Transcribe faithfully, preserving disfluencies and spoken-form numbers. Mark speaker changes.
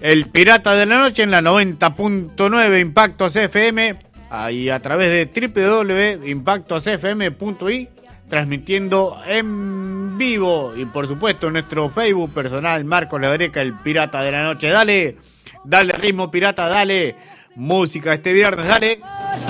Speaker 1: El Pirata de la Noche en la noventa punto nueve Impactos F M, ahí a través de doble u doble u doble u punto impactos f m punto i, transmitiendo en vivo y por supuesto en nuestro Facebook personal, Marcos Ladreca, el Pirata de la Noche. Dale, dale ritmo pirata, dale música este viernes, dale.